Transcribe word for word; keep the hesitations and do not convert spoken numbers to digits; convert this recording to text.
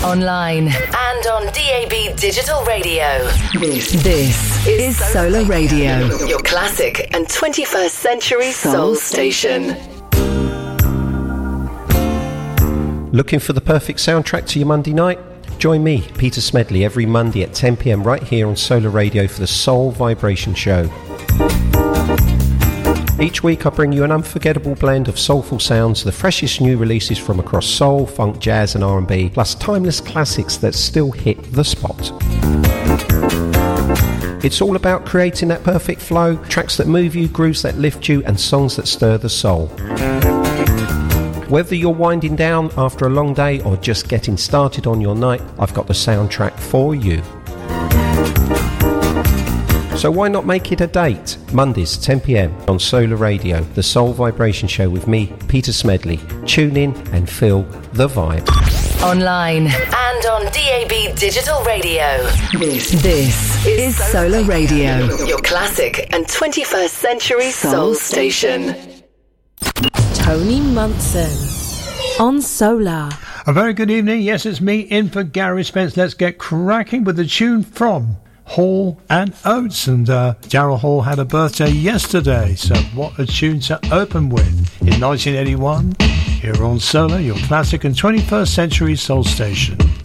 online, and on D A B Digital Radio. This, this is Solar Radio, your classic and twenty-first century soul station. Looking for the perfect soundtrack to your Monday night? Join me, Peter Smedley, every Monday at ten p.m. right here on Solar Radio for the Soul Vibration Show. Each week I bring you an unforgettable blend of soulful sounds, the freshest new releases from across soul, funk, jazz and R and B, plus timeless classics that still hit the spot. It's all about creating that perfect flow, tracks that move you, grooves that lift you, and songs that stir the soul. Whether you're winding down after a long day or just getting started on your night, I've got the soundtrack for you. So why not make it a date? Mondays, ten p.m. on Solar Radio, the Soul Vibration Show with me, Peter Smedley. Tune in and feel the vibe. Online and on D A B Digital Radio. This, this is Solar Radio, your classic and twenty-first century soul station. Tony Munson on Solar. A very good evening. Yes, it's me in for Gary Spence. Let's get cracking with the tune from Hall and Oates. And uh, Daryl Hall had a birthday yesterday, so what a tune to open with in nineteen eighty-one here on Solar, your classic and twenty-first century soul station.